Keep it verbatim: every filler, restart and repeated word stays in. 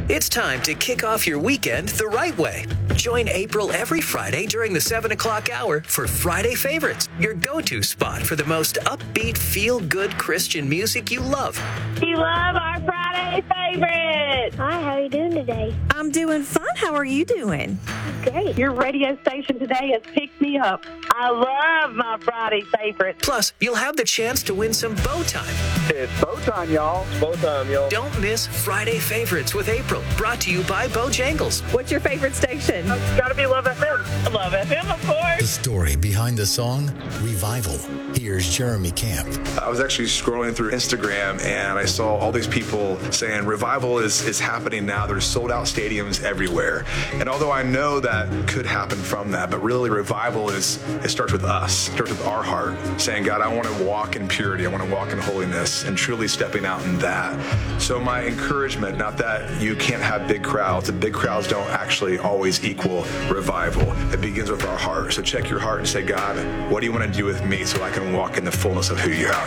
It's time to kick off your weekend the right way. Join April every Friday during the seven o'clock hour for Friday Favorites, your go-to spot for the most upbeat, feel-good Christian music you love. We love our Friday Favorites. Hi, how are you doing today? I'm doing fine. How are you doing? Great. Your radio station today has picked me up. I love my Friday Favorites. Plus, you'll have the chance to win some bow time. It's bow time, y'all. It's bow time, y'all. Don't miss Friday Favorites with April, brought to you by Bojangles. What's your favorite station? It's got to be Love F M. Love F M, of The course. story behind the song, Revival. Here's Jeremy Camp. I was actually scrolling through Instagram and I saw all these people saying revival is, is happening now. There's sold out stadiums everywhere. And although I know that could happen from that, but really revival is, it starts with us. It starts with our heart saying, God, I want to walk in purity. I want to walk in holiness and truly stepping out in that. So my encouragement, not that you can't have big crowds. The big crowds don't actually always equal revival. It begins with our heart. So check your heart and say, God, what do you want to do with me so I can walk in the fullness of who you are?